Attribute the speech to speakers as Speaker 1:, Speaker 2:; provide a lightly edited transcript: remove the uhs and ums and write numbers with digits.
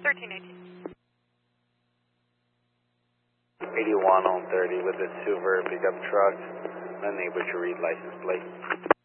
Speaker 1: 1318.
Speaker 2: 81 on 30 with a silver pickup truck, unable to read license plate.